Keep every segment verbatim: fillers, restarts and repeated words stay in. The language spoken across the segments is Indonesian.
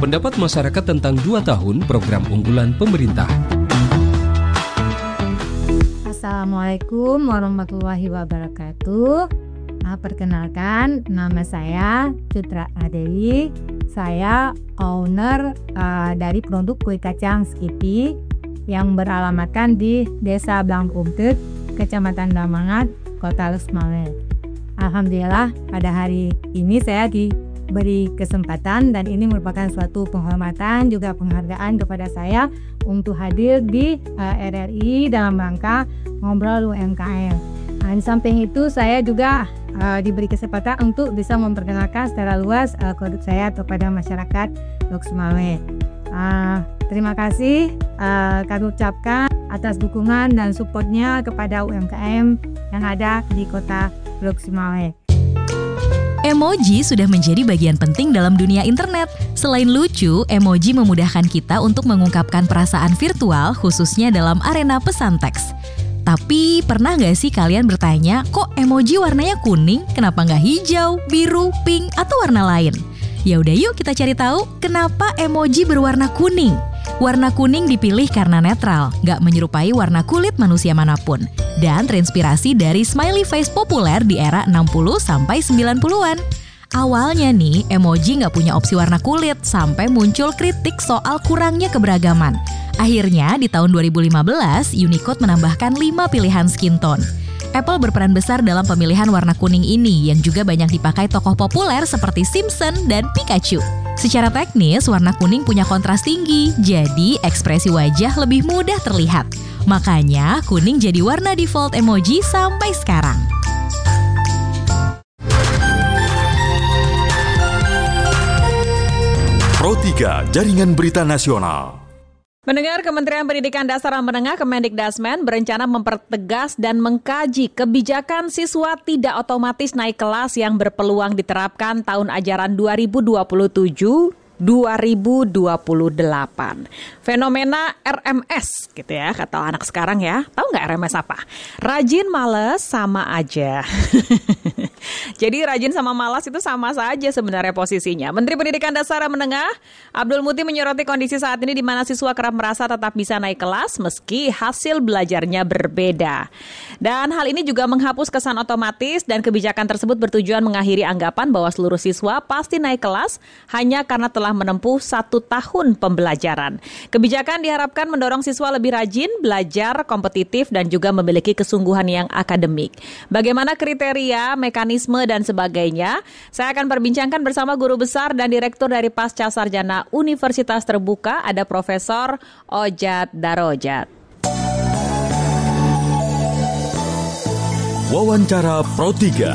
Pendapat masyarakat tentang dua tahun program unggulan pemerintah. Assalamualaikum warahmatullahi wabarakatuh. Nah, perkenalkan, nama saya Cutra Adewi. Saya owner uh, dari produk kue kacang Skippy yang beralamatkan di Desa Blangkumtet, Kecamatan Damangat, Kota Luksumawe. Alhamdulillah, pada hari ini saya diberi kesempatan dan ini merupakan suatu penghormatan juga penghargaan kepada saya untuk hadir di uh, R R I dalam rangka ngobrol U M K M. Nah, di samping itu saya juga uh, diberi kesempatan untuk bisa memperkenalkan secara luas uh, produk saya kepada masyarakat Luksumawe. Uh, terima kasih uh, kami ucapkan atas dukungan dan supportnya kepada U M K M yang ada di Kota Luksumawe. Emoji sudah menjadi bagian penting dalam dunia internet. Selain lucu, emoji memudahkan kita untuk mengungkapkan perasaan virtual, khususnya dalam arena pesan teks. Tapi pernah nggak sih kalian bertanya, kok emoji warnanya kuning, kenapa nggak hijau, biru, pink, atau warna lain? Ya udah yuk kita cari tahu kenapa emoji berwarna kuning. Warna kuning dipilih karena netral, nggak menyerupai warna kulit manusia manapun, dan terinspirasi dari smiley face populer di era enam puluh sampai sembilan puluhan. Awalnya nih, emoji nggak punya opsi warna kulit sampai muncul kritik soal kurangnya keberagaman. Akhirnya di tahun dua ribu lima belas, Unicode menambahkan lima pilihan skin tone. Apple berperan besar dalam pemilihan warna kuning ini yang juga banyak dipakai tokoh populer seperti Simpson dan Pikachu. Secara teknis, warna kuning punya kontras tinggi, jadi ekspresi wajah lebih mudah terlihat. Makanya, kuning jadi warna default emoji sampai sekarang. Pro tiga Jaringan Berita Nasional. Pendengar, Kementerian Pendidikan Dasar dan Menengah Kemendikdasmen berencana mempertegas dan mengkaji kebijakan siswa tidak otomatis naik kelas yang berpeluang diterapkan tahun ajaran dua ribu dua puluh tujuh dua ribu dua puluh delapan. Fenomena R M S gitu ya, kata anak sekarang ya. Tahu nggak R M S apa? Rajin, males, sama aja. Jadi rajin sama malas itu sama saja sebenarnya posisinya. Menteri Pendidikan Dasar dan Menengah Abdul Muti menyoroti kondisi saat ini di mana siswa kerap merasa tetap bisa naik kelas meski hasil belajarnya berbeda. Dan hal ini juga menghapus kesan otomatis dan kebijakan tersebut bertujuan mengakhiri anggapan bahwa seluruh siswa pasti naik kelas hanya karena telah menempuh satu tahun pembelajaran. Kebijakan diharapkan mendorong siswa lebih rajin, belajar, kompetitif, dan juga memiliki kesungguhan yang akademik. Bagaimana kriteria, mekanisme, dan sebagainya? Saya akan perbincangkan bersama Guru Besar dan Direktur dari Pasca Sarjana Universitas Terbuka, ada Profesor Ojat Darojat. Wawancara Pro tiga.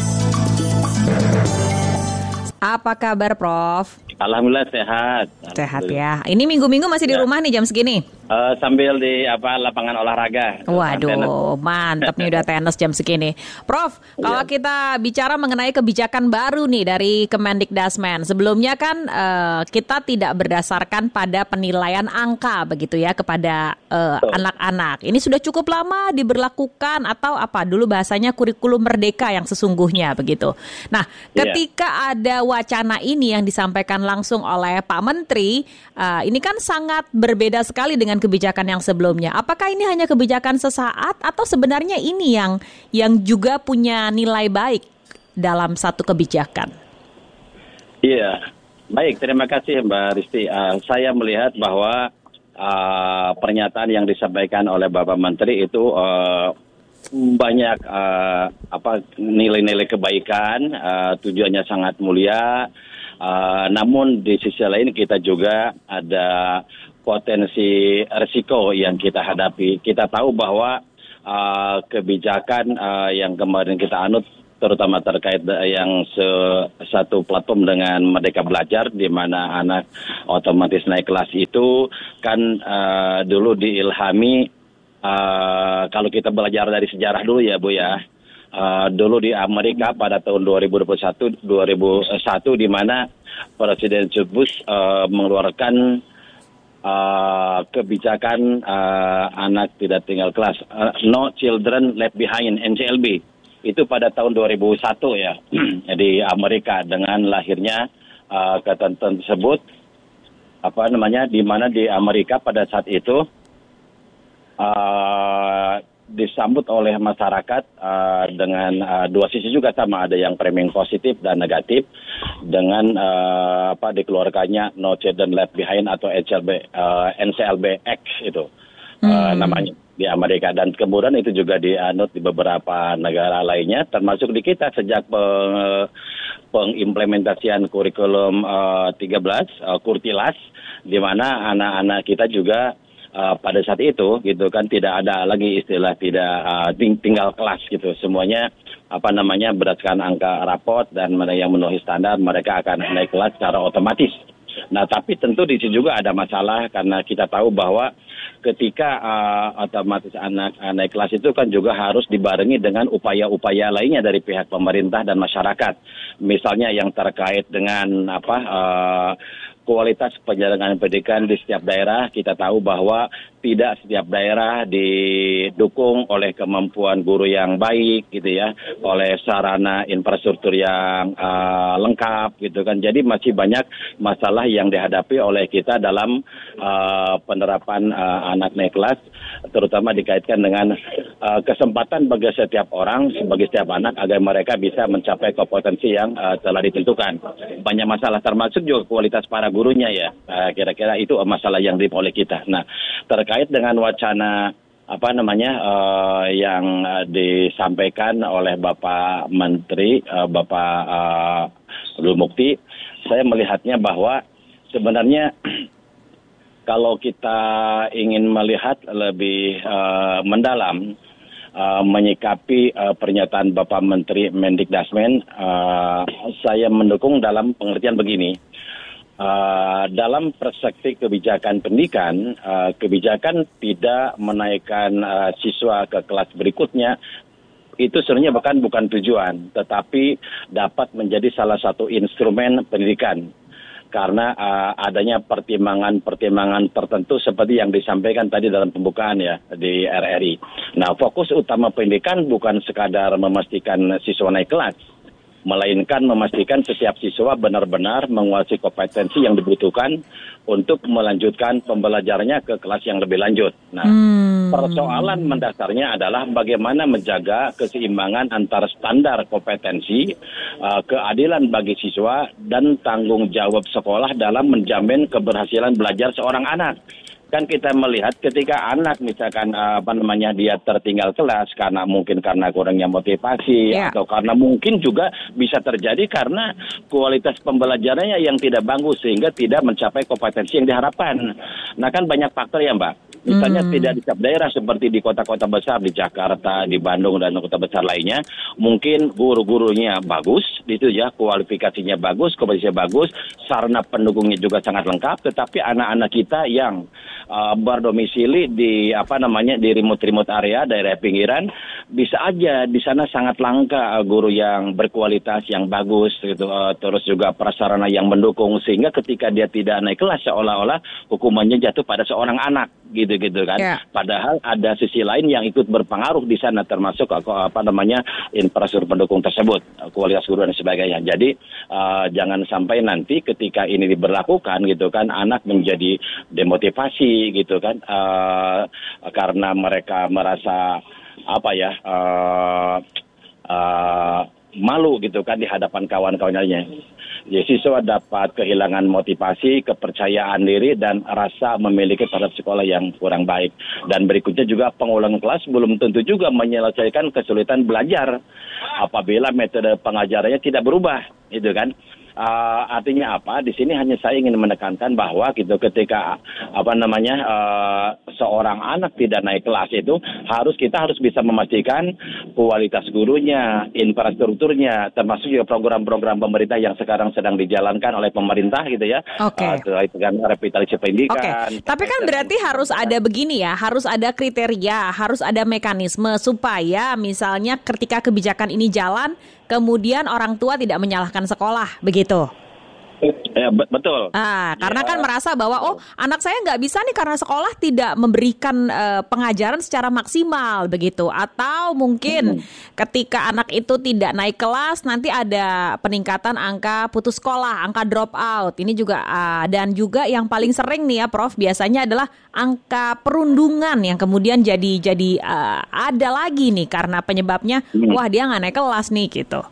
Apa kabar, Prof? Alhamdulillah sehat. Sehat ya. Ini minggu-minggu masih di rumah nih jam segini? Uh, sambil di apa lapangan olahraga. Waduh, mantep nih udah tenis jam segini. Prof, kalau ya. kita bicara mengenai kebijakan baru nih dari Kemendikdasmen, sebelumnya kan uh, kita tidak berdasarkan pada penilaian angka begitu ya kepada uh, anak-anak. Ini sudah cukup lama diberlakukan atau apa? Dulu bahasanya kurikulum merdeka yang sesungguhnya begitu. Nah, ketika ya. ada wacana ini yang disampaikan langsung oleh Pak Menteri, uh, ini kan sangat berbeda sekali dengan kebijakan yang sebelumnya. Apakah ini hanya kebijakan sesaat atau sebenarnya ini yang yang juga punya nilai baik dalam satu kebijakan? Iya, baik. Terima kasih Mbak Risti. Uh, saya melihat bahwa uh, pernyataan yang disampaikan oleh Bapak Menteri itu uh, banyak uh, apa nilai-nilai kebaikan, uh, tujuannya sangat mulia. Uh, namun di sisi lain kita juga ada potensi risiko yang kita hadapi. Kita tahu bahwa uh, kebijakan uh, yang kemarin kita anut, terutama terkait yang se- satu platform dengan Merdeka Belajar, di mana anak otomatis naik kelas itu kan uh, dulu diilhami, uh, kalau kita belajar dari sejarah dulu ya Bu ya, Uh, dulu di Amerika pada tahun dua ribu dua puluh satu dua ribu satu di mana Presiden Bush uh, mengeluarkan uh, kebijakan uh, anak tidak tinggal kelas, uh, No Children Left Behind, N C L B. Itu pada tahun dua ribu satu ya di Amerika. Dengan lahirnya uh, ketentuan tersebut, apa namanya di mana di Amerika pada saat itu uh, disambut oleh masyarakat uh, dengan uh, dua sisi juga sama, ada yang framing positif dan negatif dengan uh, apa dikeluarkannya No Children Left Behind atau N C L B, uh, N C L B Act itu uh, hmm. namanya di Amerika, dan kemudian itu juga dianut di beberapa negara lainnya termasuk di kita sejak peng, pengimplementasian kurikulum uh, tiga belas uh, Kurtilas, di mana anak-anak kita juga uh, pada saat itu gitu kan tidak ada lagi istilah tidak uh, ting- tinggal kelas gitu, semuanya apa namanya berdasarkan angka rapot dan mana yang memenuhi standar mereka akan naik kelas secara otomatis. Nah, tapi tentu di sini juga ada masalah karena kita tahu bahwa ketika uh, otomatis anak naik kelas itu kan juga harus dibarengi dengan upaya-upaya lainnya dari pihak pemerintah dan masyarakat. Misalnya yang terkait dengan apa uh, kualitas penyelenggaraan pendidikan di setiap daerah. Kita tahu bahwa tidak setiap daerah didukung oleh kemampuan guru yang baik gitu ya, oleh sarana infrastruktur yang uh, lengkap gitu kan. Jadi masih banyak masalah yang dihadapi oleh kita dalam uh, penerapan uh, anak naik kelas, terutama dikaitkan dengan uh, kesempatan bagi setiap orang, bagi setiap anak agar mereka bisa mencapai kompetensi yang uh, telah ditentukan. Banyak masalah termasuk juga kualitas para gurunya ya, uh, kira-kira itu masalah yang diterima oleh kita. Nah, terkait dengan wacana apa namanya uh, yang uh, disampaikan oleh Bapak Menteri, uh, Bapak uh, Abdul Mukti, saya melihatnya bahwa sebenarnya kalau kita ingin melihat lebih uh, mendalam uh, menyikapi uh, pernyataan Bapak Menteri Mendikdasmen, uh, saya mendukung dalam pengertian begini. Uh, dalam perspektif kebijakan pendidikan, uh, kebijakan tidak menaikkan uh, siswa ke kelas berikutnya, itu sebenarnya bahkan bukan tujuan, tetapi dapat menjadi salah satu instrumen pendidikan. Karena uh, adanya pertimbangan-pertimbangan tertentu seperti yang disampaikan tadi dalam pembukaan ya di R R I. Nah, fokus utama pendidikan bukan sekadar memastikan siswa naik kelas, melainkan memastikan setiap siswa benar-benar menguasai kompetensi yang dibutuhkan untuk melanjutkan pembelajarannya ke kelas yang lebih lanjut. Nah, hmm. persoalan mendasarnya adalah bagaimana menjaga keseimbangan antara standar kompetensi, uh, keadilan bagi siswa, dan tanggung jawab sekolah dalam menjamin keberhasilan belajar seorang anak. Kan kita melihat ketika anak misalkan uh, apa namanya dia tertinggal kelas karena mungkin karena kurangnya motivasi yeah. atau karena mungkin juga bisa terjadi karena kualitas pembelajarannya yang tidak bagus sehingga tidak mencapai kompetensi yang diharapkan. Nah, kan banyak faktor ya Mbak. Misalnya hmm. tidak di setiap daerah seperti di kota-kota besar, di Jakarta, di Bandung, dan kota besar lainnya, mungkin guru-gurunya bagus, itu ya, kualifikasinya bagus, kompetensinya bagus, sarana pendukungnya juga sangat lengkap, tetapi anak-anak kita yang uh, berdomisili di apa namanya di remote-remote area, daerah pinggiran, bisa aja di sana sangat langka uh, guru yang berkualitas, yang bagus, gitu, uh, terus juga prasarana yang mendukung, sehingga ketika dia tidak naik kelas seolah-olah hukumannya jatuh pada seorang anak, gitu. gitu kan. Yeah. Padahal ada sisi lain yang ikut berpengaruh di sana termasuk apa namanya infrastruktur pendukung tersebut, kualitas guru dan sebagainya. Jadi uh, jangan sampai nanti ketika ini diberlakukan gitu kan anak menjadi demotivasi gitu kan uh, karena mereka merasa apa ya uh, uh, malu gitu kan di hadapan kawan-kawannya. Ya, siswa dapat kehilangan motivasi, kepercayaan diri, dan rasa memiliki terhadap sekolah yang kurang baik. Dan berikutnya juga pengulangan kelas belum tentu juga menyelesaikan kesulitan belajar apabila metode pengajarannya tidak berubah, gitu kan. Uh, artinya apa? Di sini hanya saya ingin menekankan bahwa gitu ketika apa namanya uh, seorang anak tidak naik kelas itu harus kita harus bisa memastikan kualitas gurunya, infrastrukturnya, termasuk juga program-program pemerintah yang sekarang sedang dijalankan oleh pemerintah gitu ya. Oke. Okay. Uh, dengan revitalisasi pendidikan. Oke. Okay. Tapi kan berarti harus ada begini ya, harus ada kriteria, harus ada mekanisme supaya misalnya ketika kebijakan ini jalan, kemudian orang tua tidak menyalahkan sekolah, begitu? Ya, betul. Ah, karena ya. kan merasa bahwa oh anak saya nggak bisa nih karena sekolah tidak memberikan uh, pengajaran secara maksimal begitu, atau mungkin hmm. ketika anak itu tidak naik kelas nanti ada peningkatan angka putus sekolah, angka drop out. Ini juga uh, dan juga yang paling sering nih ya Prof biasanya adalah angka perundungan yang kemudian jadi jadi uh, ada lagi nih karena penyebabnya hmm. wah dia nggak naik kelas nih gitu.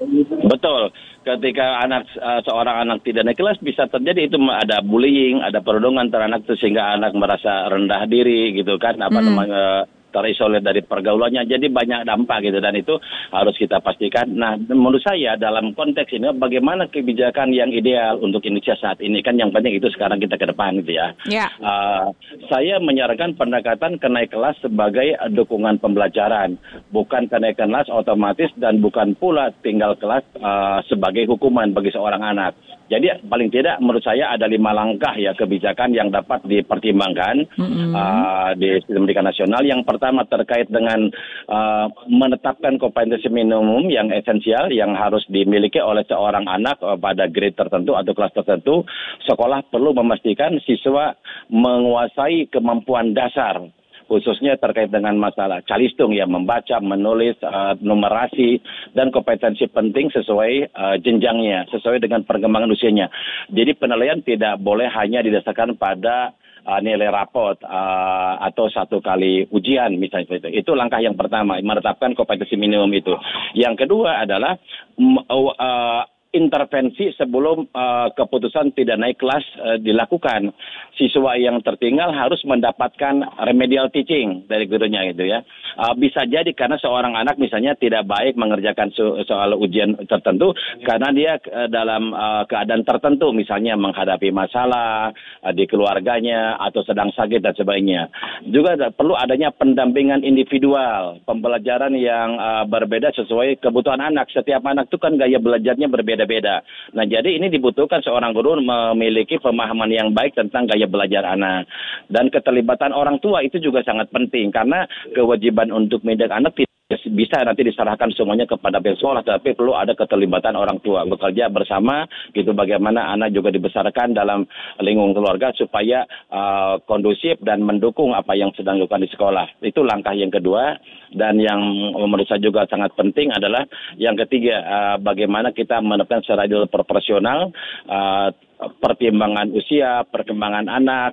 Betul. Ketika anak uh, seorang anak tidak naik kelas bisa terjadi itu ada bullying, ada perundungan antara anak itu sehingga anak merasa rendah diri gitu kan, apa hmm. namanya terisolir dari pergaulannya, jadi banyak dampak gitu dan itu harus kita pastikan. Nah, menurut saya dalam konteks ini bagaimana kebijakan yang ideal untuk Indonesia saat ini kan yang penting itu sekarang kita ke depan gitu ya. Yeah. Uh, saya menyarankan pendekatan kenaik kelas sebagai dukungan pembelajaran, bukan kenaikan kelas otomatis dan bukan pula tinggal kelas uh, sebagai hukuman bagi seorang anak. Jadi paling tidak menurut saya ada lima langkah ya kebijakan yang dapat dipertimbangkan mm-hmm. uh, di sistem pendidikan nasional. Yang pertama terkait dengan uh, menetapkan kompetensi minimum yang esensial yang harus dimiliki oleh seorang anak uh, pada grade tertentu atau kelas tertentu. Sekolah perlu memastikan siswa menguasai kemampuan dasar, khususnya terkait dengan masalah calistung ya, membaca, menulis, uh, numerasi, dan kompetensi penting sesuai uh, jenjangnya, sesuai dengan perkembangan usianya. Jadi penilaian tidak boleh hanya didasarkan pada uh, nilai rapot uh, atau satu kali ujian misalnya itu. Itu langkah yang pertama, menetapkan kompetensi minimum itu. Yang kedua adalah uh, uh, intervensi sebelum uh, keputusan tidak naik kelas uh, dilakukan. Siswa yang tertinggal harus mendapatkan remedial teaching dari gurunya gitu ya. Uh, bisa jadi karena seorang anak misalnya tidak baik mengerjakan so- soal ujian tertentu karena dia uh, dalam uh, keadaan tertentu, misalnya menghadapi masalah uh, di keluarganya atau sedang sakit dan sebagainya. Juga ada, perlu adanya pendampingan individual, pembelajaran yang uh, berbeda sesuai kebutuhan anak. Setiap anak itu kan gaya belajarnya berbeda beda. Nah, jadi ini dibutuhkan seorang guru memiliki pemahaman yang baik tentang gaya belajar anak. Dan keterlibatan orang tua itu juga sangat penting karena kewajiban untuk mendidik anak tidak bisa nanti diserahkan semuanya kepada pihak sekolah, tapi perlu ada keterlibatan orang tua bekerja bersama gitu, bagaimana anak juga dibesarkan dalam lingkungan keluarga supaya uh, kondusif dan mendukung apa yang sedang dilakukan di sekolah. Itu langkah yang kedua. Dan yang menurut saya juga sangat penting adalah yang ketiga, uh, bagaimana kita menetapkan secara adil proporsional uh, pertimbangan usia, perkembangan anak,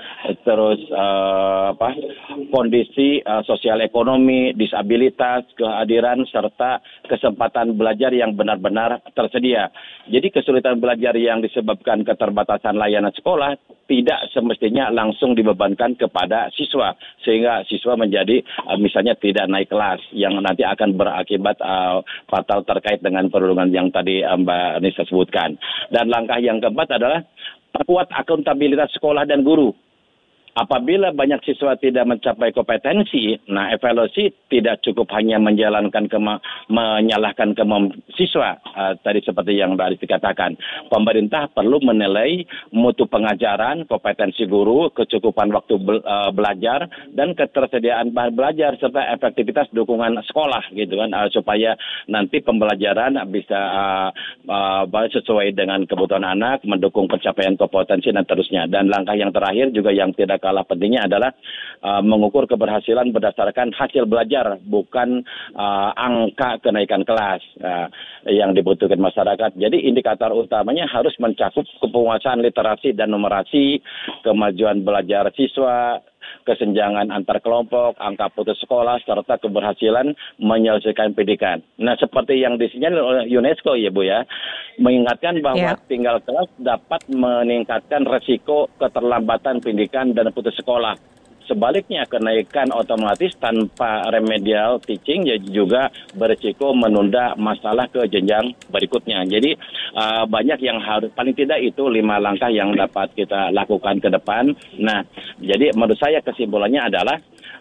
terus uh, apa kondisi uh, sosial ekonomi, disabilitas, kehadiran serta kesempatan belajar yang benar-benar tersedia. Jadi kesulitan belajar yang disebabkan keterbatasan layanan sekolah tidak semestinya langsung dibebankan kepada siswa sehingga siswa menjadi uh, misalnya tidak naik kelas yang nanti akan berakibat uh, fatal terkait dengan perundungan yang tadi uh, Mbak Nisa sebutkan. Dan langkah yang keempat adalah perkuat akuntabilitas sekolah dan guru. Apabila banyak siswa tidak mencapai kompetensi, nah evaluasi tidak cukup hanya menjalankan kema- menyalahkan kemampuan siswa. Uh, tadi seperti yang Mbak Aristi katakan, pemerintah perlu menilai mutu pengajaran, kompetensi guru, kecukupan waktu be- uh, belajar, dan ketersediaan bahan belajar serta efektivitas dukungan sekolah, gitu kan, uh, supaya nanti pembelajaran bisa uh, uh, sesuai dengan kebutuhan anak, mendukung pencapaian kompetensi dan terusnya. Dan langkah yang terakhir juga yang tidak kalah pentingnya adalah uh, mengukur keberhasilan berdasarkan hasil belajar, bukan uh, angka kenaikan kelas uh, yang dibutuhkan masyarakat. Jadi indikator utamanya harus mencakup kepenguasaan literasi dan numerasi, kemajuan belajar siswa, kesenjangan antar kelompok, angka putus sekolah, serta keberhasilan menyelesaikan pendidikan. Nah, seperti yang disinyalir oleh UNESCO ya Bu ya, mengingatkan bahwa yeah. tinggal kelas dapat meningkatkan resiko keterlambatan pendidikan dan putus sekolah. Sebaliknya, kenaikan otomatis tanpa remedial teaching ya juga berisiko menunda masalah ke jenjang berikutnya. Jadi uh, banyak yang harus, paling tidak itu lima langkah yang dapat kita lakukan ke depan. Nah, jadi menurut saya kesimpulannya adalah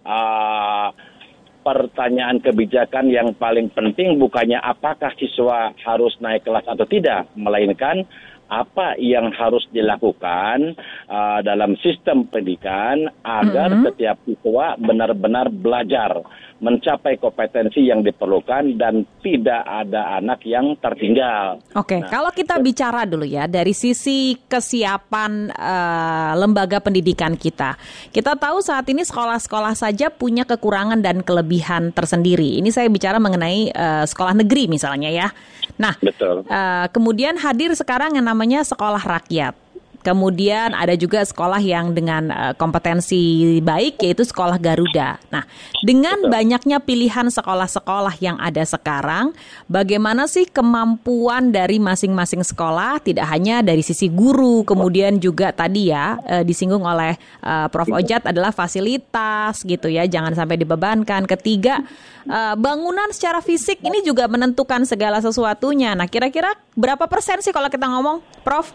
uh, pertanyaan kebijakan yang paling penting bukannya apakah siswa harus naik kelas atau tidak, melainkan apa yang harus dilakukan uh, dalam sistem pendidikan agar mm-hmm. setiap siswa benar-benar belajar, mencapai kompetensi yang diperlukan dan tidak ada anak yang tertinggal. Oke, nah, kalau kita bicara dulu ya dari sisi kesiapan uh, lembaga pendidikan kita. Kita tahu saat ini sekolah-sekolah saja punya kekurangan dan kelebihan tersendiri. Ini saya bicara mengenai uh, sekolah negeri misalnya ya. Nah, betul. Uh, kemudian hadir sekarang yang namanya sekolah rakyat. Kemudian ada juga sekolah yang dengan uh, kompetensi baik, yaitu sekolah Garuda. Nah, dengan Betul. banyaknya pilihan sekolah-sekolah yang ada sekarang, bagaimana sih kemampuan dari masing-masing sekolah, tidak hanya dari sisi guru, kemudian juga tadi ya uh, disinggung oleh uh, Profesor Ojat adalah fasilitas gitu ya, jangan sampai dibebankan. Ketiga, uh, bangunan secara fisik ini juga menentukan segala sesuatunya. Nah, kira-kira berapa persen sih kalau kita ngomong, Prof?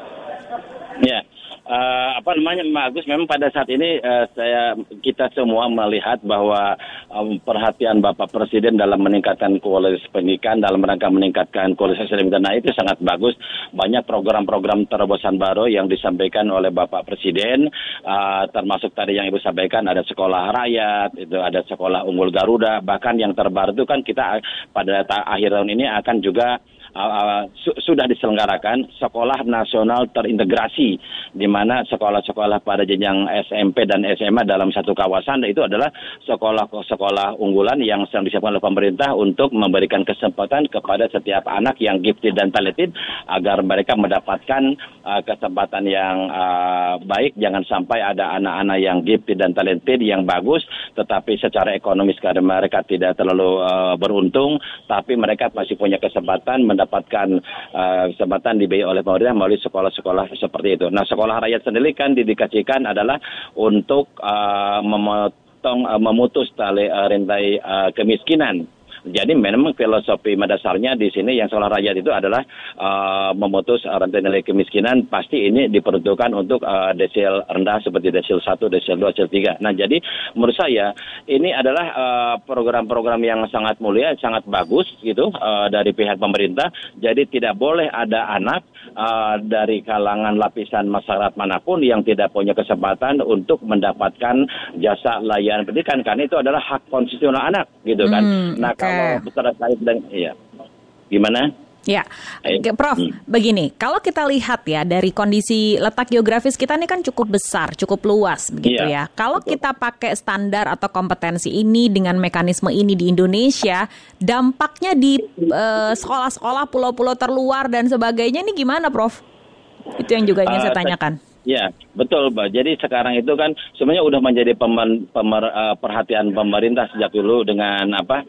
Ya, uh, apa namanya, Mbak Agus, memang pada saat ini uh, saya kita semua melihat bahwa um, perhatian Bapak Presiden dalam meningkatkan kualitas pendidikan, dalam rangka meningkatkan kualitas pendidikan, nah itu sangat bagus. Banyak program-program terobosan baru yang disampaikan oleh Bapak Presiden, uh, termasuk tadi yang Ibu sampaikan, ada sekolah rakyat, itu ada sekolah unggul Garuda, bahkan yang terbaru itu kan kita pada ta- akhir tahun ini akan juga Uh, uh, su- sudah diselenggarakan sekolah nasional terintegrasi, di mana sekolah-sekolah pada jenjang S M P dan S M A dalam satu kawasan itu adalah sekolah-sekolah unggulan yang sedang disiapkan oleh pemerintah untuk memberikan kesempatan kepada setiap anak yang gifted dan talented agar mereka mendapatkan uh, kesempatan yang uh, baik. Jangan sampai ada anak-anak yang gifted dan talented yang bagus, tetapi secara ekonomis karena mereka tidak terlalu uh, beruntung, tapi mereka masih punya kesempatan mendapatkan uh, kesempatan dibiayai oleh pemerintah melalui sekolah-sekolah seperti itu. Nah, sekolah rakyat sendiri kan didedikasikan adalah untuk uh, memotong, uh, memutus tali uh, rantai uh, kemiskinan. Jadi memang filosofi mendasarnya di sini yang sekolah rakyat itu adalah uh, memutus rantai nilai kemiskinan. Pasti ini diperuntukkan untuk uh, desil rendah seperti desil satu, desil dua, desil tiga. Nah, jadi menurut saya ini adalah uh, program-program yang sangat mulia, sangat bagus gitu uh, dari pihak pemerintah. Jadi tidak boleh ada anak uh, dari kalangan lapisan masyarakat manapun yang tidak punya kesempatan untuk mendapatkan jasa layanan pendidikan, karena itu adalah hak konstitusional anak gitu kan. Hmm, nah, okay. Kalau terkait dengan, iya, gimana? Ya, Prof, hmm. begini, kalau kita lihat ya dari kondisi letak geografis kita ini kan cukup besar, cukup luas begitu ya. ya. Kalau betul. Kita pakai standar atau kompetensi ini dengan mekanisme ini di Indonesia, dampaknya di uh, sekolah-sekolah pulau-pulau terluar dan sebagainya ini gimana, Prof? Itu yang juga ingin uh, saya tanyakan. Ya, betul, Mbak. Jadi sekarang itu kan sebenarnya udah menjadi pemer, pemer, uh, perhatian pemerintah sejak dulu dengan apa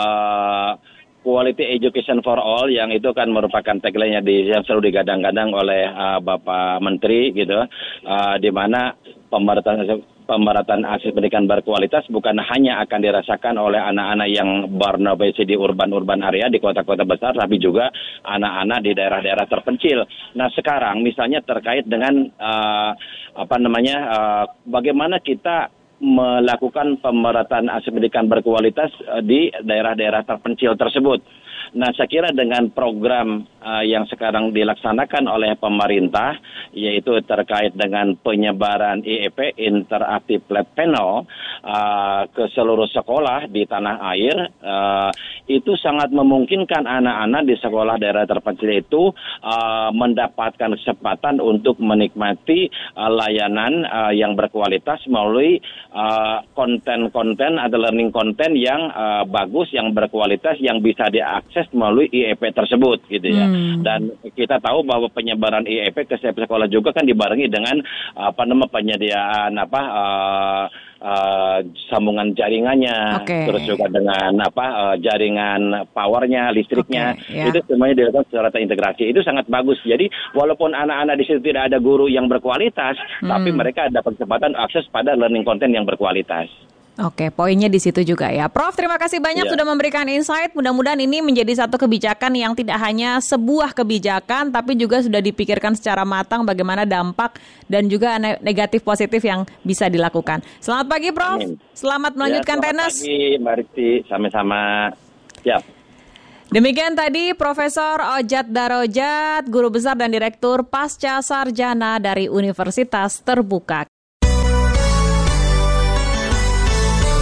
uh, quality education for all, yang itu kan merupakan tagline-nya di, yang selalu digadang-gadang oleh uh, Bapak Menteri gitu, uh, di mana pemerataan pemerataan akses pendidikan berkualitas bukan hanya akan dirasakan oleh anak-anak yang berdomisili di urban-urban area di kota-kota besar, tapi juga anak-anak di daerah-daerah terpencil. Nah, sekarang misalnya terkait dengan uh, apa namanya uh, bagaimana kita melakukan pemerataan akses pendidikan berkualitas uh, di daerah-daerah terpencil tersebut. Nah, saya kira dengan program uh, yang sekarang dilaksanakan oleh pemerintah, yaitu terkait dengan penyebaran I E P, Interactive Lab Panel, uh, ke seluruh sekolah di tanah air, uh, itu sangat memungkinkan anak-anak di sekolah daerah terpencil itu uh, mendapatkan kesempatan untuk menikmati uh, layanan uh, yang berkualitas melalui uh, konten-konten atau learning content yang uh, bagus, yang berkualitas, yang bisa diakses melalui I E P tersebut gitu ya. Hmm. Dan kita tahu bahwa penyebaran I E P ke setiap sekolah juga kan dibarengi dengan apa nama penyediaan apa uh, uh, sambungan jaringannya, okay. Terus juga dengan apa uh, jaringan powernya, listriknya, okay, yeah. Itu semuanya dilakukan secara terintegrasi. Itu sangat bagus. Jadi walaupun anak-anak di situ tidak ada guru yang berkualitas, hmm. tapi mereka dapat kesempatan akses pada learning content yang berkualitas. Oke, poinnya di situ juga ya. Prof, terima kasih banyak ya. Sudah memberikan insight. Mudah-mudahan ini menjadi satu kebijakan yang tidak hanya sebuah kebijakan, tapi juga sudah dipikirkan secara matang bagaimana dampak dan juga negatif positif yang bisa dilakukan. Selamat pagi, Prof. Amin. Selamat melanjutkan ya, tenis. Selamat pagi, Mbak Rizky. Sama-sama. Siap. Demikian tadi Profesor Ojat Darojat, Guru Besar dan Direktur Pasca Sarjana dari Universitas Terbuka. Catatan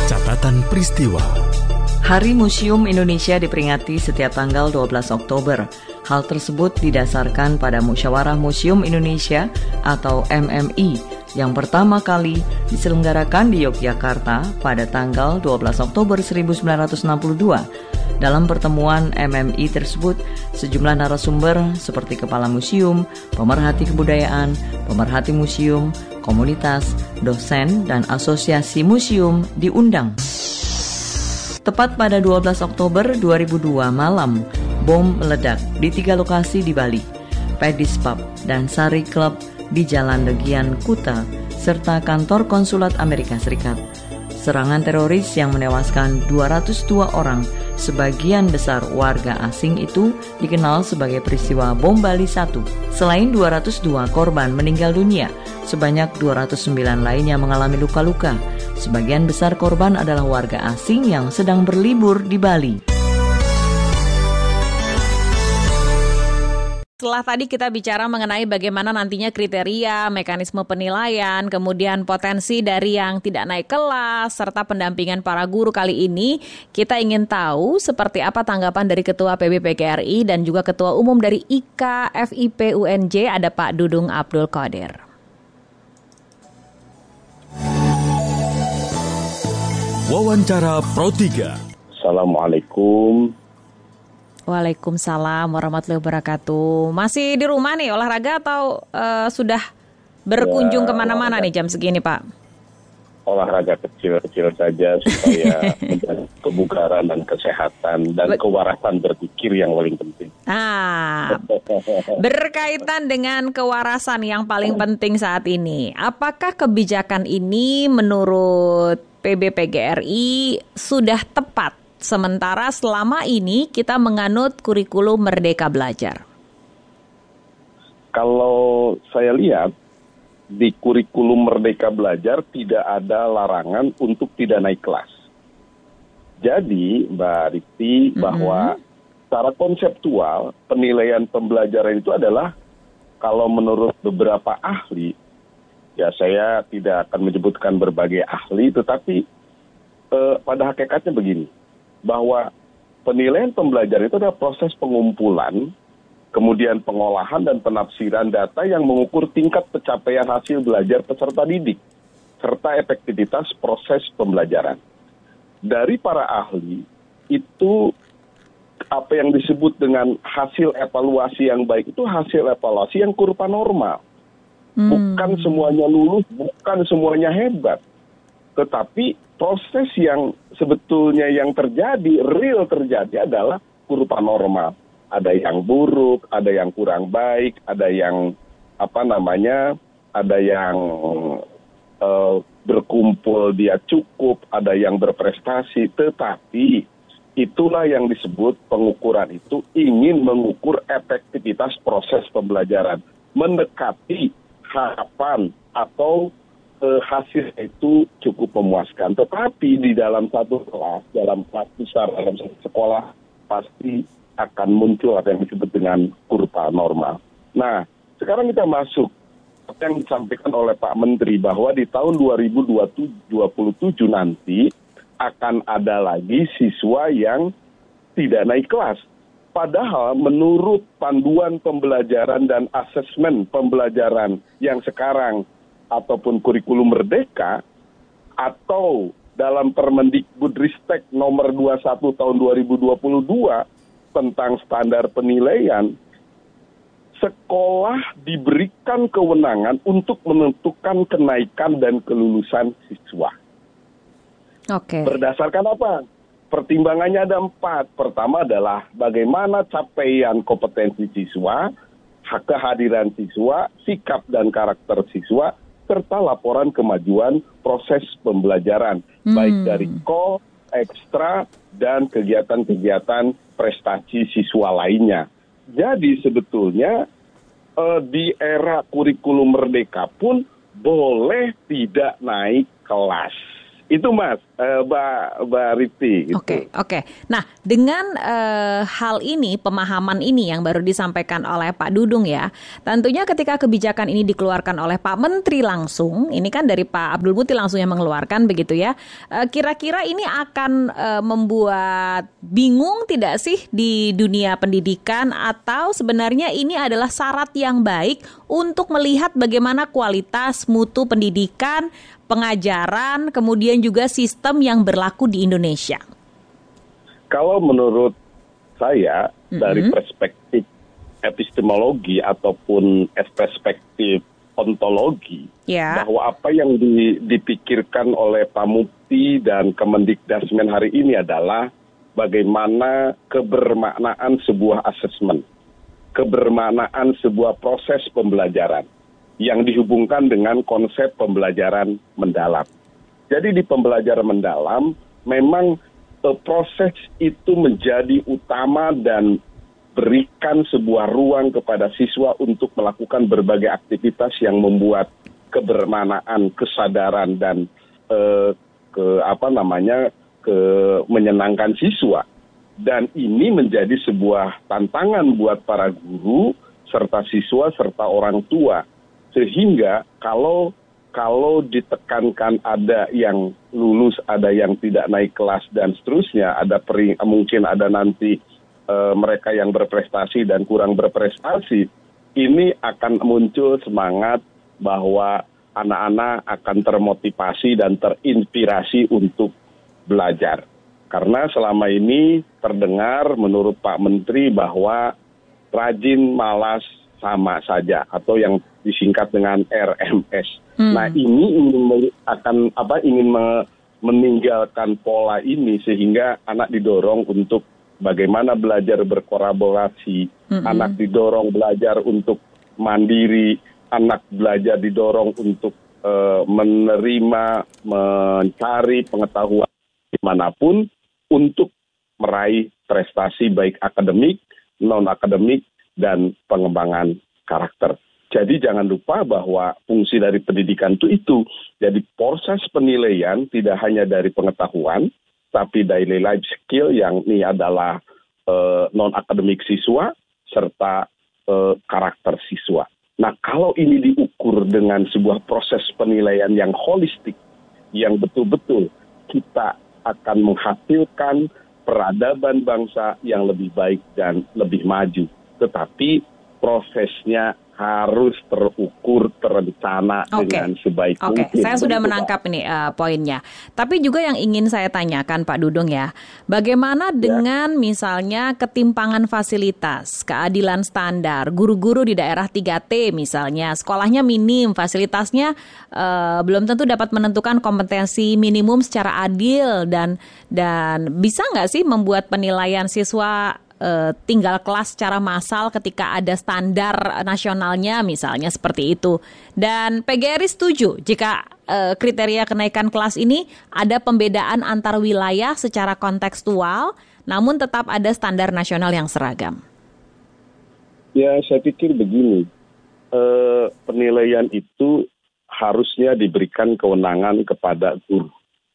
Catatan Peristiwa. Hari Museum Indonesia diperingati setiap tanggal dua belas Oktober. Hal tersebut didasarkan pada Musyawarah Museum Indonesia atau M M I yang pertama kali diselenggarakan di Yogyakarta pada tanggal dua belas Oktober seribu sembilan ratus enam puluh dua. Dalam pertemuan M M I tersebut, sejumlah narasumber seperti kepala museum, pemerhati kebudayaan, pemerhati museum, komunitas, dosen, dan asosiasi museum diundang. Tepat pada dua belas Oktober dua ribu dua malam, bom meledak di tiga lokasi di Bali, Paddy's Pub dan Sari Club di Jalan Legian Kuta, serta kantor konsulat Amerika Serikat. Serangan teroris yang menewaskan dua ratus dua orang, sebagian besar warga asing itu dikenal sebagai peristiwa Bom Bali satu. Selain dua ratus dua korban meninggal dunia, sebanyak dua ratus sembilan lainnya mengalami luka-luka. Sebagian besar korban adalah warga asing yang sedang berlibur di Bali. Setelah tadi kita bicara mengenai bagaimana nantinya kriteria, mekanisme penilaian, kemudian potensi dari yang tidak naik kelas, serta pendampingan para guru kali ini, kita ingin tahu seperti apa tanggapan dari Ketua P B P G R I dan juga Ketua Umum dari I K F I P U N J, ada Pak Dudung Abdul Qadir. Wawancara Pro tiga. Assalamualaikum. Waalaikumsalam warahmatullahi wabarakatuh. Masih di rumah nih olahraga atau uh, sudah berkunjung ya, kemana-mana nih jam segini, Pak? Olahraga kecil-kecil saja supaya menjaga kebugaran dan kesehatan dan Be- kewarasan berpikir yang paling penting. Ah, berkaitan dengan kewarasan yang paling penting saat ini, apakah kebijakan ini menurut P B P G R I sudah tepat? Sementara selama ini kita menganut kurikulum Merdeka Belajar. Kalau saya lihat di kurikulum Merdeka Belajar tidak ada larangan untuk tidak naik kelas. Jadi Mbak Riti, mm-hmm. bahwa secara konseptual penilaian pembelajaran itu adalah kalau menurut beberapa ahli, ya saya tidak akan menyebutkan berbagai ahli, tetapi eh, pada hakikatnya begini, bahwa penilaian pembelajaran itu adalah proses pengumpulan, kemudian pengolahan dan penafsiran data yang mengukur tingkat pencapaian hasil belajar peserta didik, serta efektivitas proses pembelajaran. Dari para ahli, itu apa yang disebut dengan hasil evaluasi yang baik itu hasil evaluasi yang kurva normal. Hmm. Bukan semuanya lulus, bukan semuanya hebat. Tetapi proses yang sebetulnya yang terjadi, real terjadi adalah kurva normal. Ada yang buruk, ada yang kurang baik, ada yang apa namanya, ada yang uh, berkumpul dia cukup, ada yang berprestasi. Tetapi itulah yang disebut pengukuran itu ingin mengukur efektivitas proses pembelajaran, mendekati harapan atau Uh, hasil itu cukup memuaskan. Tetapi di dalam satu kelas, dalam kelas besar, dalam satu sekolah, pasti akan muncul apa yang disebut dengan kurva normal. Nah, sekarang kita masuk apa yang disampaikan oleh Pak Menteri bahwa di tahun dua ribu dua puluh tujuh nanti akan ada lagi siswa yang tidak naik kelas. Padahal menurut panduan pembelajaran dan asesmen pembelajaran yang sekarang ataupun kurikulum merdeka atau dalam Permendikbudristek nomor dua puluh satu tahun dua ribu dua puluh dua tentang standar penilaian, sekolah diberikan kewenangan untuk menentukan kenaikan dan kelulusan siswa. Oke. Berdasarkan apa? Pertimbangannya ada empat. Pertama adalah bagaimana capaian kompetensi siswa, hak kehadiran siswa, sikap dan karakter siswa, serta laporan kemajuan proses pembelajaran, hmm. baik dari ko, ekstra, dan kegiatan-kegiatan prestasi siswa lainnya. Jadi sebetulnya eh, di era kurikulum merdeka pun boleh tidak naik kelas. Itu Mas, uh, Mbak Mbak Riti. Oke, gitu. Oke. Okay. Nah, dengan uh, hal ini, pemahaman ini yang baru disampaikan oleh Pak Dudung ya, tentunya ketika kebijakan ini dikeluarkan oleh Pak Menteri langsung, ini kan dari Pak Abdul Muti langsung yang mengeluarkan begitu ya, uh, kira-kira ini akan uh, membuat bingung tidak sih di dunia pendidikan, atau sebenarnya ini adalah syarat yang baik untuk melihat bagaimana kualitas mutu pendidikan, pengajaran, kemudian juga sistem yang berlaku di Indonesia? Kalau menurut saya, mm-hmm. dari perspektif epistemologi ataupun perspektif ontologi, yeah. bahwa apa yang di, dipikirkan oleh Pak Mufti dan Kemendikdasmen hari ini adalah bagaimana kebermaknaan sebuah asesmen, kebermaknaan sebuah proses pembelajaran yang dihubungkan dengan konsep pembelajaran mendalam. Jadi di pembelajaran mendalam, memang eh, proses itu menjadi utama dan berikan sebuah ruang kepada siswa untuk melakukan berbagai aktivitas yang membuat kebermaknaan, kesadaran dan eh, ke apa namanya ke menyenangkan siswa. Dan ini menjadi sebuah tantangan buat para guru serta siswa serta orang tua. Sehingga kalau kalau ditekankan ada yang lulus, ada yang tidak naik kelas dan seterusnya, ada pering, mungkin ada nanti e, mereka yang berprestasi dan kurang berprestasi, ini akan muncul semangat bahwa anak-anak akan termotivasi dan terinspirasi untuk belajar. Karena selama ini terdengar menurut Pak Menteri bahwa rajin, malas, sama saja, atau yang disingkat dengan R M S. Hmm. Nah, ini ingin akan apa ingin me, meninggalkan pola ini sehingga anak didorong untuk bagaimana belajar berkolaborasi, hmm. anak didorong belajar untuk mandiri, anak belajar didorong untuk uh, menerima, mencari pengetahuan dimanapun untuk meraih prestasi baik akademik, non-akademik, dan pengembangan karakter. Jadi jangan lupa bahwa fungsi dari pendidikan itu itu. Jadi proses penilaian tidak hanya dari pengetahuan, tapi daily life skill yang ini adalah uh, non-akademik siswa, serta uh, karakter siswa. Nah, kalau ini diukur dengan sebuah proses penilaian yang holistik, yang betul-betul kita akan menghasilkan peradaban bangsa yang lebih baik dan lebih maju. Tetapi prosesnya harus terukur, terencana okay. dengan sebaik okay. mungkin. Saya sudah menangkap ini uh, poinnya. Tapi juga yang ingin saya tanyakan Pak Dudung ya, bagaimana ya. dengan misalnya ketimpangan fasilitas, keadilan standar, guru-guru di daerah tiga T misalnya, sekolahnya minim, fasilitasnya uh, belum tentu dapat menentukan kompetensi minimum secara adil dan dan bisa nggak sih membuat penilaian siswa Uh, tinggal kelas secara massal ketika ada standar nasionalnya misalnya seperti itu. Dan P G R I setuju jika uh, kriteria kenaikan kelas ini ada pembedaan antar wilayah secara kontekstual, namun tetap ada standar nasional yang seragam. Ya, saya pikir begini, uh, penilaian itu harusnya diberikan kewenangan kepada guru.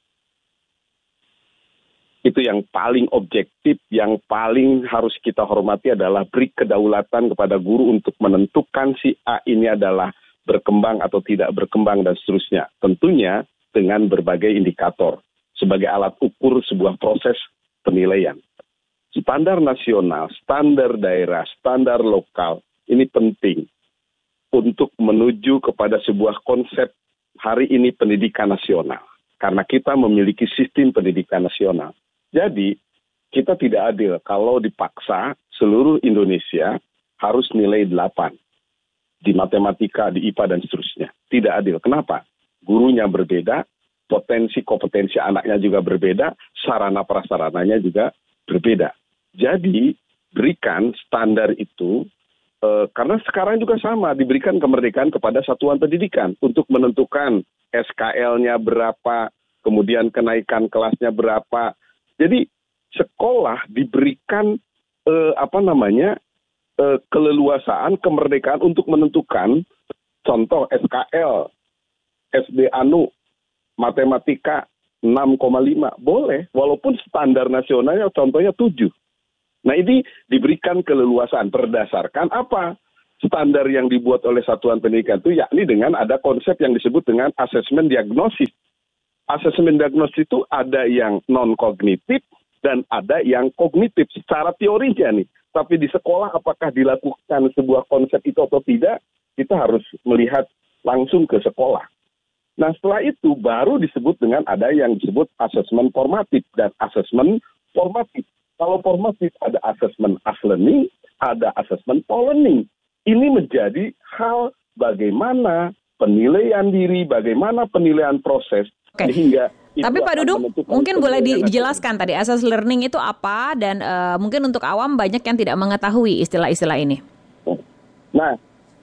Itu yang paling objektif, yang paling harus kita hormati adalah beri kedaulatan kepada guru untuk menentukan si A ini adalah berkembang atau tidak berkembang dan seterusnya. Tentunya dengan berbagai indikator sebagai alat ukur sebuah proses penilaian. Standar nasional, standar daerah, standar lokal, ini penting untuk menuju kepada sebuah konsep hari ini pendidikan nasional. Karena kita memiliki sistem pendidikan nasional. Jadi, kita tidak adil kalau dipaksa seluruh Indonesia harus nilai delapan di matematika, di I P A, dan seterusnya. Tidak adil. Kenapa? Gurunya berbeda, potensi kompetensi anaknya juga berbeda, sarana prasarananya juga berbeda. Jadi, berikan standar itu, eh, karena sekarang juga sama, diberikan kemerdekaan kepada satuan pendidikan untuk menentukan S K L-nya berapa, kemudian kenaikan kelasnya berapa. Jadi sekolah diberikan eh, apa namanya eh, keleluasaan, kemerdekaan untuk menentukan contoh S K L, S D Anu, matematika enam koma lima, boleh, walaupun standar nasionalnya contohnya tujuh. Nah ini diberikan keleluasaan berdasarkan apa? Standar yang dibuat oleh satuan pendidikan itu yakni dengan ada konsep yang disebut dengan asesmen diagnosis. Asesmen diagnosis itu ada yang non-kognitif dan ada yang kognitif secara teorinya nih. Tapi di sekolah apakah dilakukan sebuah konsep itu atau tidak, kita harus melihat langsung ke sekolah. Nah setelah itu baru disebut dengan ada yang disebut asesmen formatif dan asesmen formatif. Kalau formatif ada asesmen as learning, ada asesmen for learning. Ini menjadi hal bagaimana penilaian diri, bagaimana penilaian proses. Oke. Sehingga tapi Pak Dudung, mungkin boleh dijelaskan tadi asas learning itu apa dan uh, mungkin untuk awam banyak yang tidak mengetahui istilah-istilah ini. Nah,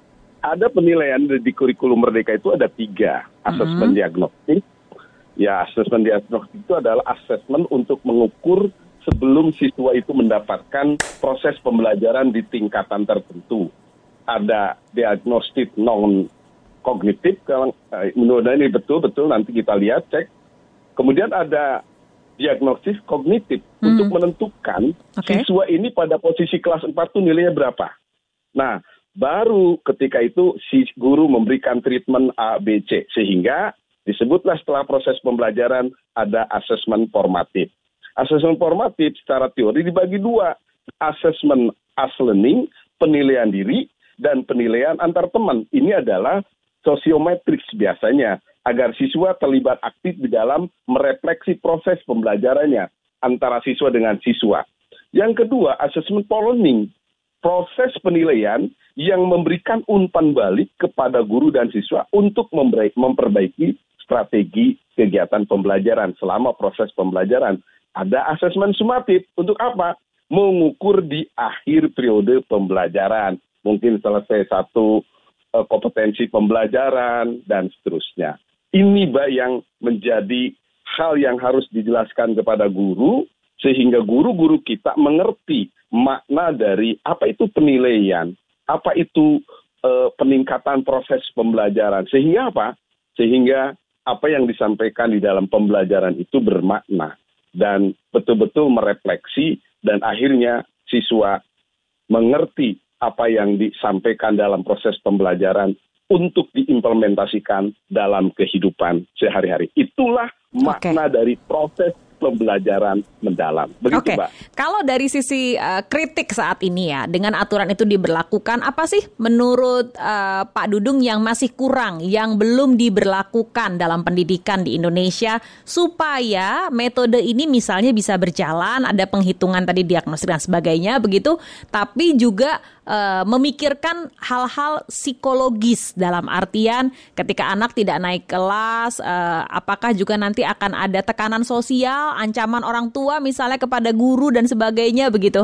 ada penilaian di kurikulum Merdeka itu ada tiga. Asesmen mm-hmm. diagnostik. Ya, asesmen diagnostik itu adalah asesmen untuk mengukur sebelum siswa itu mendapatkan proses pembelajaran di tingkatan tertentu. Ada diagnostik non-kognitif, kalau menurut ini betul-betul nanti kita lihat, cek. Kemudian ada diagnosis kognitif hmm. untuk menentukan okay. siswa ini pada posisi kelas empat itu nilainya berapa. Nah, baru ketika itu si guru memberikan treatment A, B, C. Sehingga disebutlah setelah proses pembelajaran ada asesmen formatif. Asesmen formatif secara teori dibagi dua. Asesmen as learning, penilaian diri, dan penilaian antar teman. Ini adalah sosiometris biasanya, agar siswa terlibat aktif di dalam merefleksi proses pembelajarannya antara siswa dengan siswa. Yang kedua, asesmen for learning, proses penilaian yang memberikan umpan balik kepada guru dan siswa untuk memperbaiki strategi kegiatan pembelajaran selama proses pembelajaran. Ada asesmen sumatif, untuk apa? Mengukur di akhir periode pembelajaran. Mungkin selesai satu uh, kompetensi pembelajaran, dan seterusnya. Ini Mbak yang menjadi hal yang harus dijelaskan kepada guru, sehingga guru-guru kita mengerti makna dari apa itu penilaian, apa itu uh, peningkatan proses pembelajaran. Sehingga apa? Sehingga apa yang disampaikan di dalam pembelajaran itu bermakna, dan betul-betul merefleksi, dan akhirnya siswa mengerti apa yang disampaikan dalam proses pembelajaran untuk diimplementasikan dalam kehidupan sehari-hari. Itulah makna okay. dari proses pembelajaran mendalam. Begitu, Oke, Mbak. Kalau dari sisi uh, kritik saat ini ya, dengan aturan itu diberlakukan, apa sih menurut uh, Pak Dudung yang masih kurang, yang belum diberlakukan dalam pendidikan di Indonesia supaya metode ini misalnya bisa berjalan, ada penghitungan tadi diagnosis dan sebagainya begitu, tapi juga uh, memikirkan hal-hal psikologis dalam artian ketika anak tidak naik kelas, uh, apakah juga nanti akan ada tekanan sosial, ancaman orang tua misalnya kepada guru dan sebagainya begitu?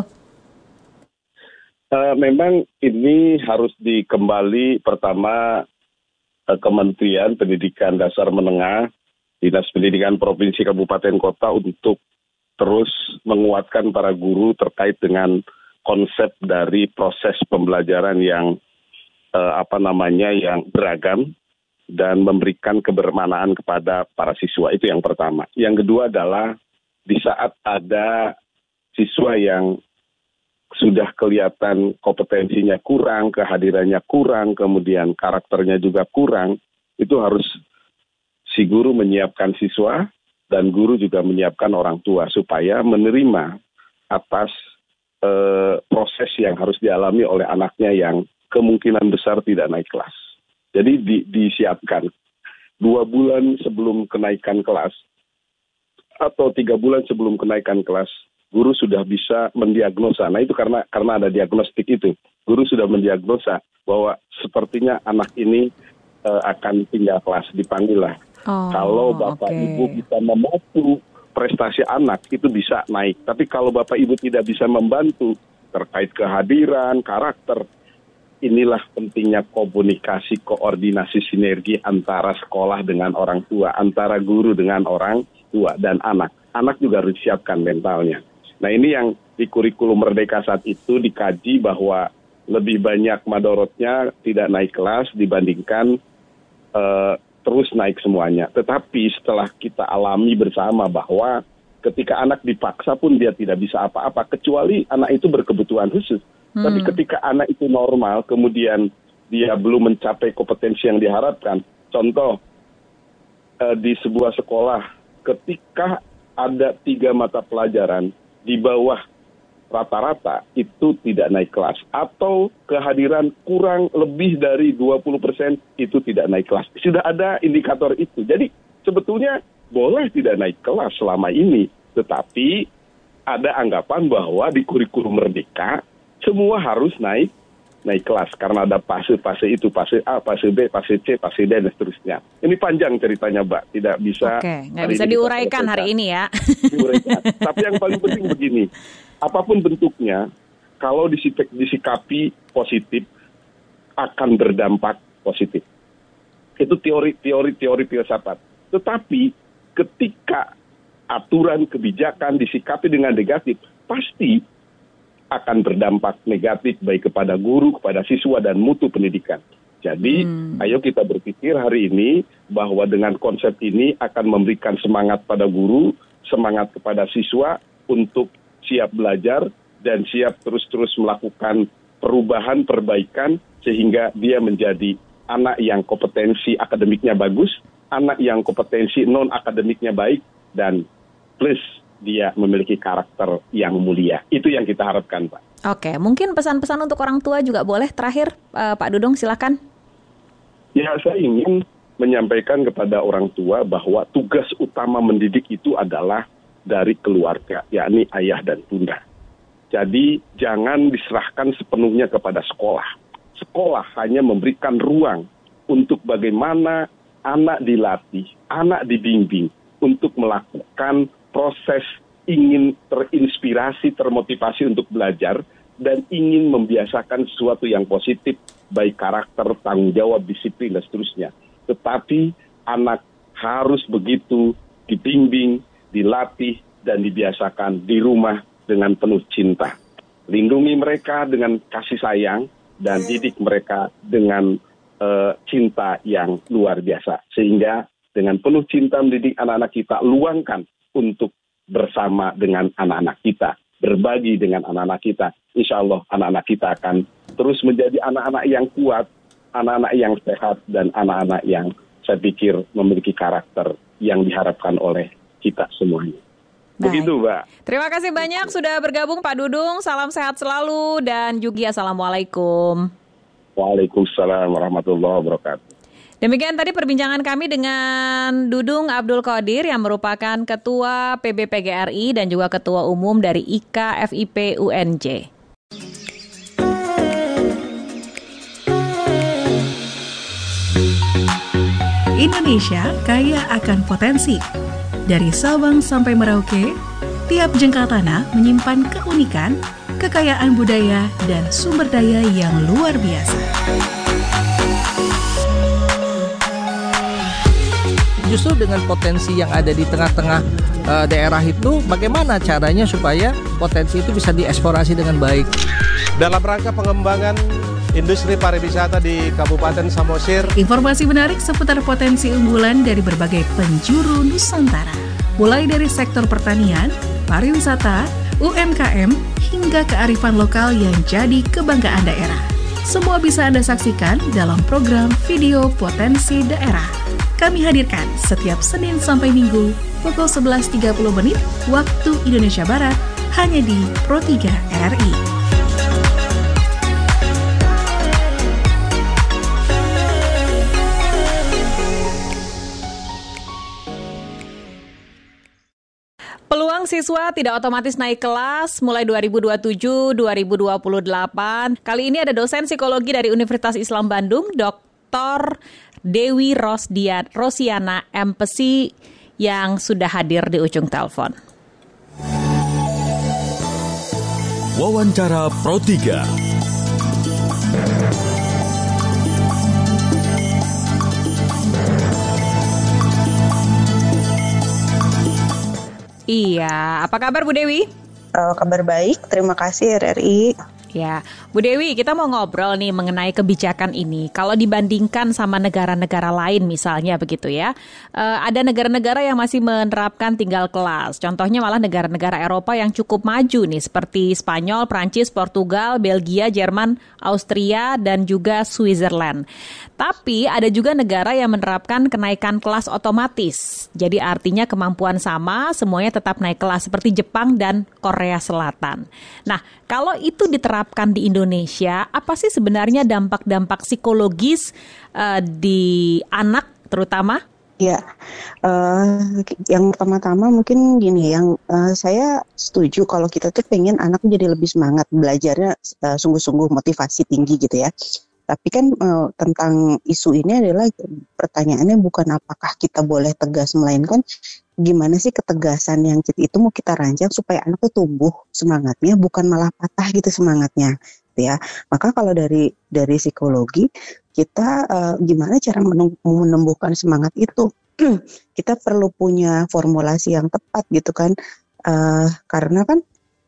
Uh, memang ini harus dikembali pertama uh, Kementerian Pendidikan Dasar Menengah, Dinas Pendidikan Provinsi Kabupaten Kota untuk terus menguatkan para guru terkait dengan konsep dari proses pembelajaran yang uh, apa namanya yang beragam dan memberikan kebermanaan kepada para siswa. Itu yang pertama. Yang kedua adalah di saat ada siswa yang sudah kelihatan kompetensinya kurang, kehadirannya kurang, kemudian karakternya juga kurang, itu harus si guru menyiapkan siswa dan guru juga menyiapkan orang tua supaya menerima atas eh, proses yang harus dialami oleh anaknya yang kemungkinan besar tidak naik kelas. Jadi di, disiapkan dua bulan sebelum kenaikan kelas atau tiga bulan sebelum kenaikan kelas, guru sudah bisa mendiagnosa. Nah itu karena karena ada diagnostik itu, guru sudah mendiagnosa bahwa sepertinya anak ini uh, akan tinggal kelas, dipanggil lah. Oh, kalau bapak okay. ibu bisa membantu prestasi anak itu bisa naik. Tapi kalau bapak ibu tidak bisa membantu terkait kehadiran, karakter, inilah pentingnya komunikasi, koordinasi, sinergi antara sekolah dengan orang tua, antara guru dengan orang tua dan anak. Anak juga harus disiapkan mentalnya. Nah ini yang di kurikulum Merdeka saat itu dikaji bahwa lebih banyak madorotnya tidak naik kelas dibandingkan uh, terus naik semuanya. Tetapi setelah kita alami bersama bahwa ketika anak dipaksa pun dia tidak bisa apa-apa, kecuali anak itu berkebutuhan khusus. Hmm. Tapi ketika anak itu normal, kemudian dia belum mencapai kompetensi yang diharapkan. Contoh, eh, di sebuah sekolah, ketika ada tiga mata pelajaran di bawah rata-rata, itu tidak naik kelas. Atau kehadiran kurang lebih dari dua puluh persen, itu tidak naik kelas. Sudah ada indikator itu. Jadi sebetulnya boleh tidak naik kelas selama ini. Tetapi ada anggapan bahwa di kurikulum Merdeka, semua harus naik naik kelas. Karena ada fase-fase itu, fase A, fase B, fase C, fase D, dan seterusnya. Ini panjang ceritanya, Mbak. Tidak bisa... Oke, nggak bisa diuraikan hari ini ya. Diuraikan. Tapi yang paling penting begini, apapun bentuknya, kalau disik- disikapi positif, akan berdampak positif. Itu teori-teori-teori filsafat. Tetapi ketika aturan kebijakan disikapi dengan negatif, pasti akan berdampak negatif baik kepada guru, kepada siswa, dan mutu pendidikan. Jadi, hmm. ayo kita berpikir hari ini bahwa dengan konsep ini akan memberikan semangat pada guru, semangat kepada siswa untuk siap belajar dan siap terus-terus melakukan perubahan, perbaikan, sehingga dia menjadi anak yang kompetensi akademiknya bagus, anak yang kompetensi non-akademiknya baik, dan plus dia memiliki karakter yang mulia. Itu yang kita harapkan, Pak. Oke, mungkin pesan-pesan untuk orang tua juga boleh terakhir, uh, Pak Dudung, silakan. Ya, saya ingin menyampaikan kepada orang tua bahwa tugas utama mendidik itu adalah dari keluarga, yakni ayah dan bunda. Jadi jangan diserahkan sepenuhnya kepada sekolah. Sekolah hanya memberikan ruang untuk bagaimana anak dilatih, anak dibimbing untuk melakukan proses ingin terinspirasi, termotivasi untuk belajar, dan ingin membiasakan sesuatu yang positif, baik karakter, tanggung jawab, disiplin, dan seterusnya. Tetapi anak harus begitu dibimbing, dilatih, dan dibiasakan di rumah dengan penuh cinta. Lindungi mereka dengan kasih sayang, dan didik mereka dengan uh, cinta yang luar biasa. Sehingga dengan penuh cinta mendidik anak-anak kita, luangkan untuk bersama dengan anak-anak kita, berbagi dengan anak-anak kita. Insya Allah anak-anak kita akan terus menjadi anak-anak yang kuat, anak-anak yang sehat, dan anak-anak yang saya pikir memiliki karakter yang diharapkan oleh kita semuanya. Baik. Begitu, Mbak. Terima kasih banyak sudah bergabung, Pak Dudung. Salam sehat selalu dan juga Assalamualaikum. Waalaikumsalam warahmatullahi wabarakatuh. Demikian tadi perbincangan kami dengan Dudung Abdul Qadir yang merupakan Ketua P B P G R I dan juga Ketua Umum dari I K F I P U N J. Indonesia kaya akan potensi. Dari Sabang sampai Merauke, tiap jengkal tanah menyimpan keunikan, kekayaan budaya, dan sumber daya yang luar biasa. Justru dengan potensi yang ada di tengah-tengah uh, daerah itu, bagaimana caranya supaya potensi itu bisa dieksplorasi dengan baik? Dalam rangka pengembangan industri pariwisata di Kabupaten Samosir. Informasi menarik seputar potensi unggulan dari berbagai penjuru Nusantara. Mulai dari sektor pertanian, pariwisata, U M K M, hingga kearifan lokal yang jadi kebanggaan daerah. Semua bisa Anda saksikan dalam program Video Potensi Daerah. Kami hadirkan setiap Senin sampai Minggu pukul sebelas tiga puluh menit waktu Indonesia Barat hanya di Pro tiga R I. Peluang siswa tidak otomatis naik kelas mulai dua ribu dua puluh tujuh sampai dua ribu dua puluh delapan. Kali ini ada dosen psikologi dari Universitas Islam Bandung, Doktor Dewi Rosdian, Rosiana M Pesi yang sudah hadir di ujung telepon. Wawancara Pro tiga. Iya, apa kabar Bu Dewi? Uh, kabar baik, terima kasih R R I. Ya, Bu Dewi, kita mau ngobrol nih mengenai kebijakan ini. Kalau dibandingkan sama negara-negara lain misalnya begitu ya, uh, ada negara-negara yang masih menerapkan tinggal kelas. Contohnya malah negara-negara Eropa yang cukup maju nih, seperti Spanyol, Prancis, Portugal, Belgia, Jerman, Austria, dan juga Switzerland. Tapi ada juga negara yang menerapkan kenaikan kelas otomatis. Jadi artinya kemampuan sama, semuanya tetap naik kelas seperti Jepang dan Korea Selatan. Nah, kalau itu diterapkan di Indonesia, apa sih sebenarnya dampak-dampak psikologis uh, di anak terutama? Ya, uh, yang pertama-tama mungkin gini, yang uh, saya setuju kalau kita tuh pengen anak jadi lebih semangat belajarnya, uh, sungguh-sungguh motivasi tinggi gitu ya. Tapi kan uh, tentang isu ini adalah pertanyaannya bukan apakah kita boleh tegas, melainkan gimana sih ketegasan yang itu mau kita rancang supaya anak itu tumbuh semangatnya, bukan malah patah gitu semangatnya, gitu ya. Maka kalau dari dari psikologi kita uh, gimana cara menumbuhkan semangat itu? Kita perlu punya formulasi yang tepat gitu kan, uh, karena kan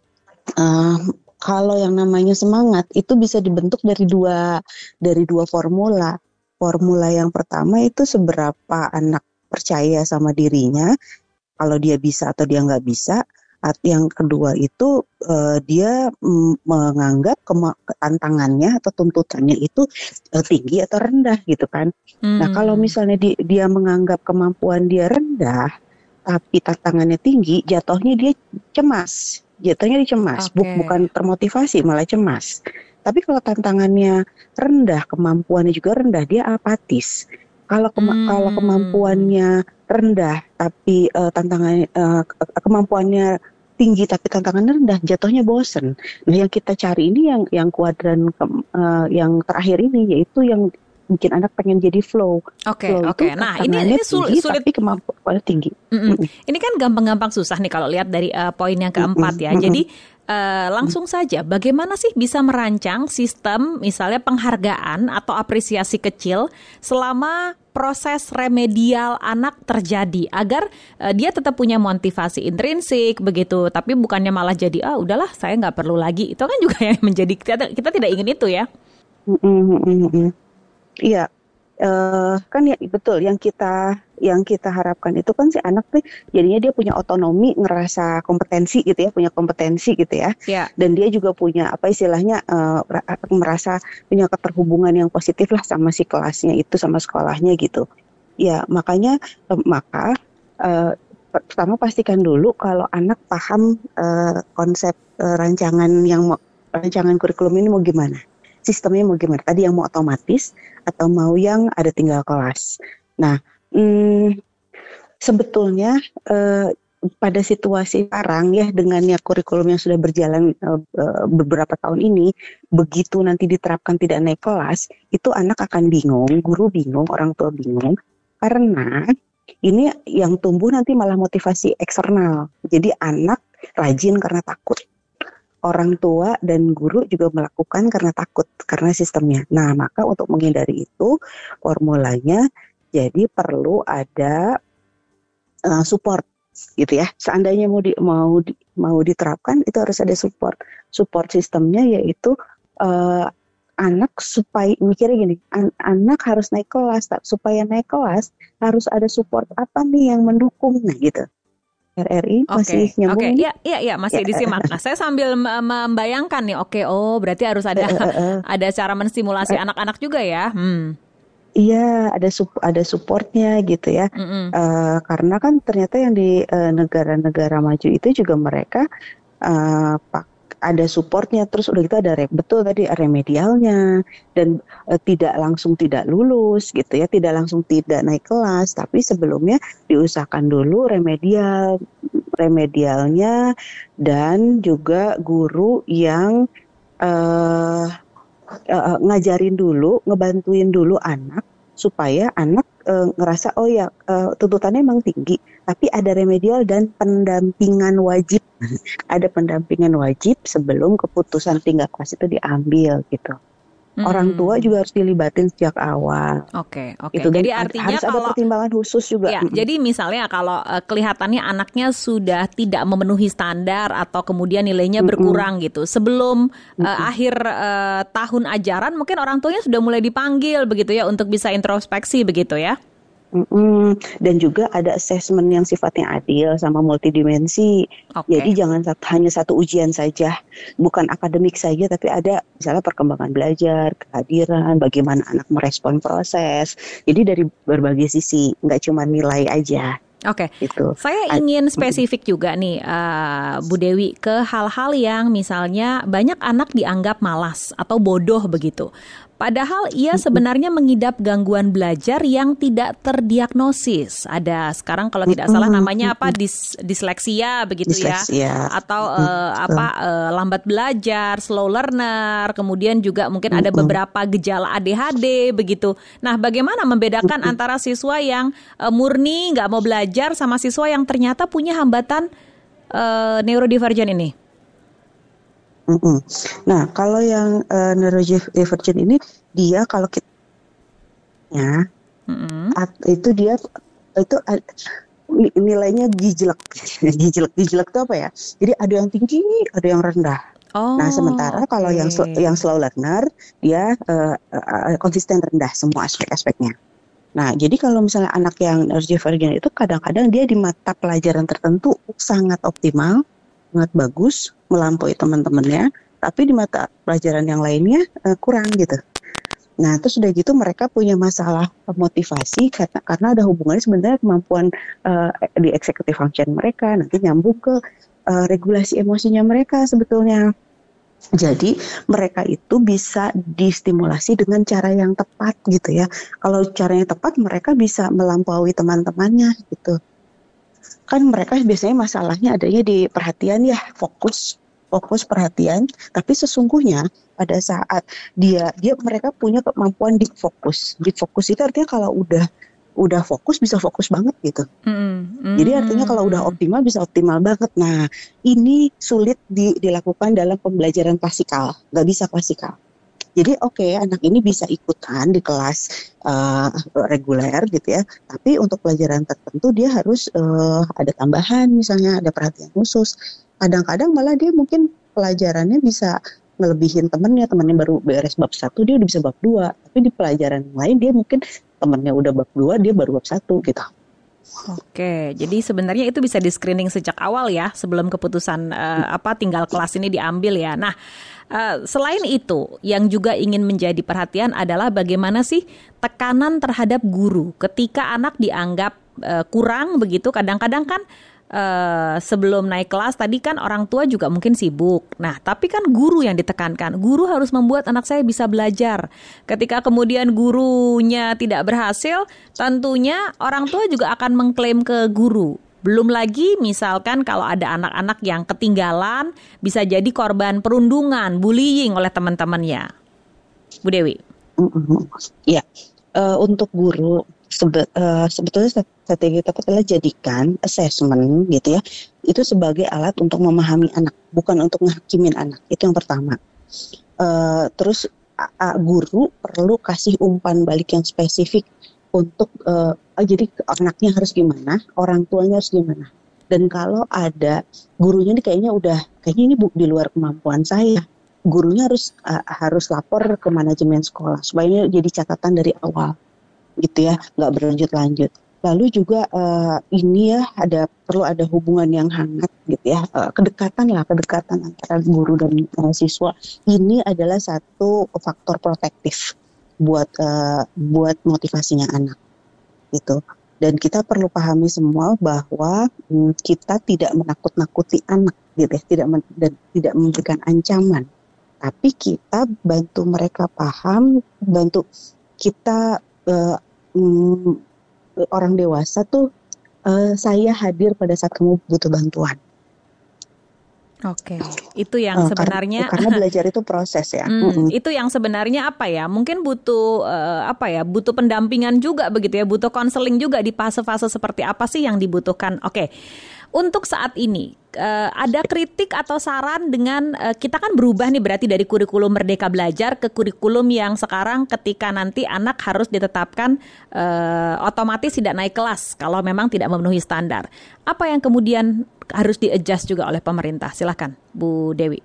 uh, kalau yang namanya semangat itu bisa dibentuk dari dua dari dua formula. Formula yang pertama itu seberapa anak percaya sama dirinya, kalau dia bisa atau dia nggak bisa. Yang kedua itu uh, dia mm, menganggap kema- tantangannya atau tuntutannya itu uh, tinggi atau rendah gitu kan. Hmm. Nah kalau misalnya di, dia menganggap kemampuan dia rendah, tapi tantangannya tinggi, jatuhnya dia cemas. Jatuhnya dia cemas, okay. Bukan termotivasi, malah cemas. Tapi kalau tantangannya rendah, kemampuannya juga rendah, dia apatis. Kalau kema- hmm. kalau kemampuannya rendah, tapi uh, tantangannya uh, kemampuannya tinggi, tapi tantangannya rendah, jatuhnya bosen. Nah, yang kita cari ini yang yang kuadran ke- uh, yang terakhir ini, yaitu yang bikin anak pengen jadi flow. Oke, okay, oke. Okay. Nah, ini ini sul- tinggi, sulit, tapi kemampuannya tinggi. Mm-mm. Ini kan gampang-gampang susah nih kalau lihat dari uh, poin yang keempat ya. Mm-mm. Jadi uh, langsung saja, bagaimana sih bisa merancang sistem misalnya penghargaan atau apresiasi kecil selama proses remedial anak terjadi agar uh, dia tetap punya motivasi intrinsik begitu, tapi bukannya malah jadi ah udahlah saya nggak perlu lagi. Itu kan juga yang menjadi kita, kita tidak ingin itu ya. Mm-mm. Iya, uh, kan ya betul. Yang kita yang kita harapkan itu kan si anak tuh jadinya dia punya otonomi, ngerasa kompetensi gitu ya, punya kompetensi gitu ya. Yeah. Dan dia juga punya apa istilahnya uh, merasa punya keterhubungan yang positif lah sama si kelasnya itu, sama sekolahnya gitu. Ya makanya uh, maka uh, pertama pastikan dulu kalau anak paham uh, konsep uh, rancangan yang rancangan kurikulum ini mau gimana. Sistemnya mau gimana? Tadi yang mau otomatis atau mau yang ada tinggal kelas. Nah, hmm, sebetulnya eh, pada situasi sekarang ya dengan ya kurikulum yang sudah berjalan eh, beberapa tahun ini, begitu nanti diterapkan tidak naik kelas, itu anak akan bingung, guru bingung, orang tua bingung, karena ini yang tumbuh nanti malah motivasi eksternal. Jadi anak rajin karena takut. Orang tua dan guru juga melakukan karena takut, karena sistemnya. Nah, maka untuk menghindari itu, formulanya jadi perlu ada uh, support, gitu ya. Seandainya mau di, mau di, mau diterapkan, itu harus ada support. Support sistemnya yaitu uh, anak supaya mikirnya gini, an- anak harus naik kelas, tak, supaya naik kelas harus ada support apa nih yang mendukung, nah gitu. R R I masih okay, nyambung? Oke, okay. ya, ya, ya masih ya, disimak. Nah, saya sambil membayangkan nih, oke, okay, oh berarti harus ada uh, uh, uh. ada cara menstimulasi uh, anak-anak juga ya. Hmm. Iya, ada sup- ada supportnya gitu ya. Uh, karena kan ternyata yang di uh, negara-negara maju itu juga mereka uh, pak ada supportnya, terus udah gitu ada re- betul tadi remedialnya dan e, tidak langsung tidak lulus gitu ya, tidak langsung tidak naik kelas, tapi sebelumnya diusahakan dulu remedial remedialnya dan juga guru yang e, e, ngajarin dulu, ngebantuin dulu anak supaya anak e, ngerasa oh ya e, tuntutannya emang tinggi, tapi ada remedial dan pendampingan wajib. Ada pendampingan wajib sebelum keputusan tinggal kelas itu diambil gitu. Hmm. Orang tua juga harus dilibatin sejak awal. Oke, oke. Itu Jadi dan artinya harus kalau ada pertimbangan khusus juga. Ya, Mm-mm. jadi misalnya kalau uh, kelihatannya anaknya sudah tidak memenuhi standar atau kemudian nilainya Mm-mm. berkurang gitu, sebelum uh, Mm-mm. akhir uh, tahun ajaran mungkin orang tuanya sudah mulai dipanggil begitu ya untuk bisa introspeksi begitu ya. Mm-mm. Dan juga ada assessment yang sifatnya adil sama multidimensi. Oke. Jadi jangan sat- hanya satu ujian saja, bukan akademik saja, tapi ada misalnya perkembangan belajar, kehadiran, bagaimana anak merespon proses. Jadi dari berbagai sisi, nggak cuma nilai aja. Oke, Gitu. saya A- ingin spesifik juga nih uh, Bu Dewi ke hal-hal yang misalnya banyak anak dianggap malas atau bodoh begitu. Padahal ia sebenarnya mengidap gangguan belajar yang tidak terdiagnosis. Ada sekarang kalau tidak salah namanya apa dis, disleksia begitu Disleksia. ya, atau uh, apa uh, lambat belajar, slow learner, kemudian juga mungkin ada beberapa gejala A D H D begitu. Nah, bagaimana membedakan antara siswa yang uh, murni nggak mau belajar sama siswa yang ternyata punya hambatan uh, neurodivergen ini? Mm-mm. Nah, kalau yang uh, neurodivergent ini dia kalau kita ya Mm-mm. at- itu dia itu a- ni- nilainya gijlek. gijlek gijlek itu apa ya? Jadi ada yang tinggi, ada yang rendah. Oh, Nah, sementara kalau yang sl- oke. yang slow learner dia uh, uh, konsisten rendah semua aspek-aspeknya. Nah, jadi kalau misalnya anak yang neurodivergent itu kadang-kadang dia di mata pelajaran tertentu sangat optimal, sangat bagus, melampaui teman-temannya, tapi di mata pelajaran yang lainnya uh, kurang gitu. Nah, terus udah gitu mereka punya masalah motivasi karena karena ada hubungannya sebenarnya kemampuan uh, di executive function mereka, nanti nyambung ke uh, regulasi emosinya mereka sebetulnya. Jadi mereka itu bisa distimulasi dengan cara yang tepat gitu ya. Kalau caranya tepat mereka bisa melampaui teman-temannya gitu. Kan mereka biasanya masalahnya adanya di perhatian ya, fokus, fokus perhatian. Tapi sesungguhnya pada saat dia dia mereka punya kemampuan deep fokus. Deep fokus itu artinya kalau udah udah fokus bisa fokus banget gitu. Mm-mm. Jadi artinya kalau udah optimal bisa optimal banget. Nah, ini sulit di, dilakukan dalam pembelajaran klasikal, nggak bisa klasikal. Jadi oke, okay, anak ini bisa ikutan di kelas uh, reguler gitu ya, tapi untuk pelajaran tertentu dia harus uh, ada tambahan, misalnya ada perhatian khusus. Kadang-kadang malah dia mungkin pelajarannya bisa ngelebihin temennya, temennya baru beres bab satu, dia udah bisa bab dua, tapi di pelajaran lain dia mungkin temennya udah bab dua, dia baru bab satu gitu. Oke, jadi sebenarnya itu bisa di screening sejak awal ya, sebelum keputusan uh, apa tinggal kelas ini diambil ya. Nah, uh, selain itu, yang juga ingin menjadi perhatian adalah bagaimana sih tekanan terhadap guru ketika anak dianggap uh, kurang begitu. Kadang-kadang kan uh, sebelum naik kelas tadi kan orang tua juga mungkin sibuk. Nah, tapi kan guru yang ditekankan. Guru harus membuat anak saya bisa belajar. Ketika kemudian gurunya tidak berhasil, tentunya orang tua juga akan mengklaim ke guru. Belum lagi misalkan kalau ada anak-anak yang ketinggalan, bisa jadi korban perundungan, bullying oleh teman-temannya. Bu Dewi. Iya, uh, untuk guru sebe- uh, sebetulnya strategi kita adalah jadikan assessment gitu ya, itu sebagai alat untuk memahami anak, bukan untuk ngehakimin anak. Itu yang pertama. Uh, terus uh, uh, guru perlu kasih umpan balik yang spesifik untuk uh, uh, jadi anaknya harus gimana, orang tuanya harus gimana. Dan kalau ada gurunya ini kayaknya udah kayaknya ini bu, di luar kemampuan saya, gurunya harus uh, harus lapor ke manajemen sekolah supaya ini jadi catatan dari awal gitu ya, nggak berlanjut-lanjut. Lalu juga uh, ini ya ada perlu ada hubungan yang hangat gitu ya, uh, kedekatan lah kedekatan antara guru dan uh, siswa. Ini adalah satu faktor protektif buat uh, buat motivasinya anak gitu. Dan kita perlu pahami semua bahwa hmm, kita tidak menakut-nakuti anak gitu ya, tidak men- dan tidak memberikan ancaman. Tapi kita bantu mereka paham, bantu kita uh, um, orang dewasa tuh uh, saya hadir pada saat kamu butuh bantuan. Oke, itu yang uh, sebenarnya karena, karena belajar itu proses ya. Hmm, itu yang sebenarnya apa ya? Mungkin butuh uh, apa ya? Butuh pendampingan juga begitu ya, butuh konseling juga di fase-fase seperti apa sih yang dibutuhkan? Oke. Untuk saat ini, uh, ada kritik atau saran dengan uh, kita kan berubah nih berarti dari kurikulum Merdeka Belajar ke kurikulum yang sekarang ketika nanti anak harus ditetapkan uh, otomatis tidak naik kelas kalau memang tidak memenuhi standar. Apa yang kemudian harus di-adjust juga oleh pemerintah? Silakan, Bu Dewi.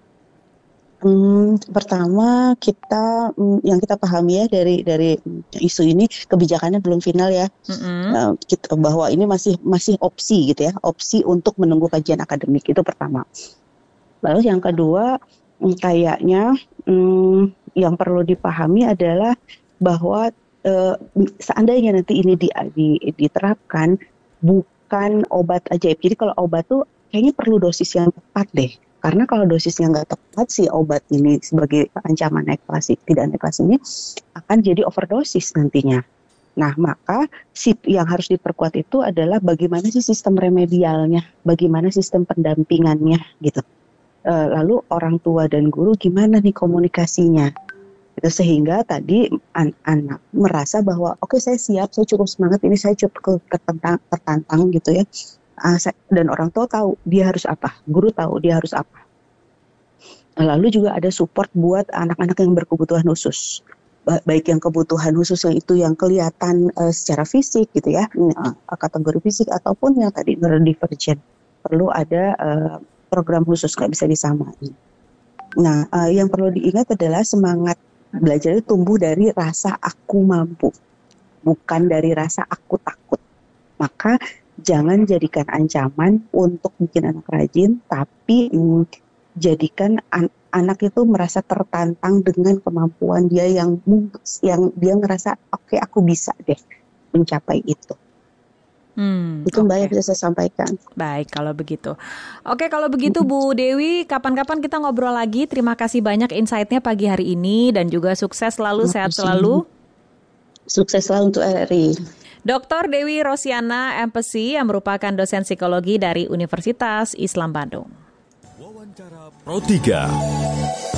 Hmm, pertama kita hmm, yang kita pahami ya dari dari isu ini kebijakannya belum final ya, mm-hmm. uh, kita, bahwa ini masih masih opsi gitu ya, opsi untuk menunggu kajian akademik itu pertama. Lalu yang kedua hmm, kayaknya hmm, yang perlu dipahami adalah bahwa uh, seandainya nanti ini di, di, diterapkan bukan obat ajaib. Jadi kalau obat tuh kayaknya perlu dosis yang tepat deh. Karena kalau dosisnya nggak tepat, si obat ini sebagai ancaman naik kelas, tidak naik kelas ini akan jadi overdosis nantinya. Nah, maka si yang harus diperkuat itu adalah bagaimana sih sistem remedialnya, bagaimana sistem pendampingannya gitu. E, lalu orang tua dan guru gimana nih komunikasinya. Gitu, sehingga tadi an- anak merasa bahwa oke okay, saya siap, saya cukup semangat, ini saya cukup tertantang, tertantang gitu ya. Dan orang tua tahu dia harus apa, guru tahu dia harus apa. Lalu juga ada support buat anak-anak yang berkebutuhan khusus, baik yang kebutuhan khusus yang itu yang kelihatan uh, secara fisik gitu ya, uh, kategori fisik ataupun yang tadi neurodivergent, perlu ada uh, program khusus, nggak bisa disamain. Nah, uh, yang perlu diingat adalah semangat belajar itu tumbuh dari rasa aku mampu, bukan dari rasa aku takut. Maka jangan jadikan ancaman untuk bikin anak rajin, tapi mm, jadikan an- anak itu merasa tertantang dengan kemampuan dia yang yang dia ngerasa oke okay, aku bisa deh mencapai itu. Hmm, itu Mbak okay. yang bisa saya sampaikan. Baik kalau begitu. Oke kalau begitu Bu Dewi, kapan-kapan kita ngobrol lagi. Terima kasih banyak insight-nya pagi hari ini dan juga sukses selalu, sehat selalu. Sukses selalu untuk R R I. Doktor Dewi Rosiana M Pesi yang merupakan dosen psikologi dari Universitas Islam Bandung. Wawancara Pro tiga.